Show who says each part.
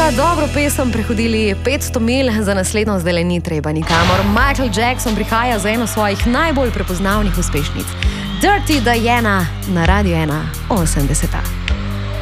Speaker 1: za dobro pesem prehodili 500 mil, za naslednjo zdaj le ni treba nikamor. Michael Jackson prihaja za eno svojih najbolj prepoznavnih uspešnic. Dirty Diana na Radio 1 80.